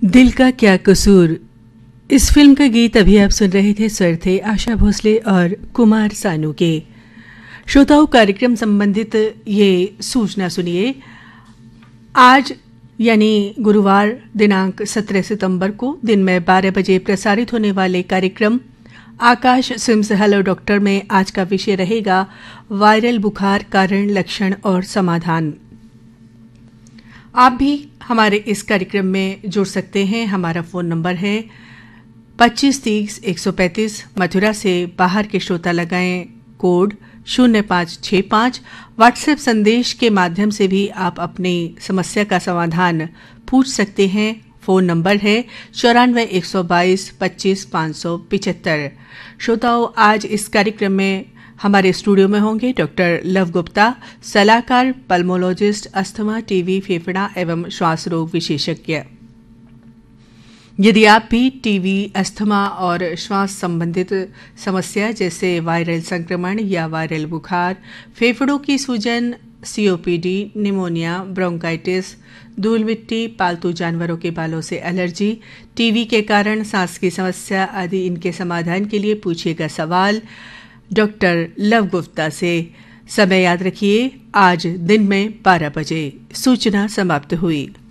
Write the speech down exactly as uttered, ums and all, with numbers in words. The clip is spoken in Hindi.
दिल का क्या कसूर, इस फिल्म का गीत अभी आप सुन रहे थे। स्वर थे आशा भोसले और कुमार सानू के। श्रोताओं, कार्यक्रम संबंधित ये सूचना सुनिए। आज यानी गुरुवार दिनांक सत्रह सितंबर को दिन में बारह बजे प्रसारित होने वाले कार्यक्रम आकाश सिम्स हेलो डॉक्टर में आज का विषय रहेगा वायरल बुखार, कारण, लक्षण और समाधान। आप भी हमारे इस कार्यक्रम में जुड़ सकते हैं। हमारा फ़ोन नंबर है पच्चीस तीस एक सौ पैंतीस। मथुरा से बाहर के श्रोता लगाएं कोड शून्य पाँच छः पाँच। व्हाट्सएप संदेश के माध्यम से भी आप अपनी समस्या का समाधान पूछ सकते हैं। फ़ोन नंबर है चौरानवे एक सौ बाईस पच्चीस पाँच सौ पिचहत्तर। श्रोताओं, आज इस कार्यक्रम में हमारे स्टूडियो में होंगे डॉक्टर लव गुप्ता, सलाहकार, पल्मोलॉजिस्ट, अस्थमा, टीबी, फेफड़ा एवं श्वास रोग विशेषज्ञ। यदि आप भी टीबी, अस्थमा और श्वास संबंधित समस्या जैसे वायरल संक्रमण या वायरल बुखार, फेफड़ों की सूजन, सीओपीडी, निमोनिया, ब्रोंकाइटिस, धूल मिट्टी, पालतू जानवरों के बालों से एलर्जी, टीबी के कारण सांस की समस्या आदि, इनके समाधान के लिए पूछिएगा सवाल डॉक्टर लव गुप्ता से। समय याद रखिए, आज दिन में बारह बजे। सूचना समाप्त हुई।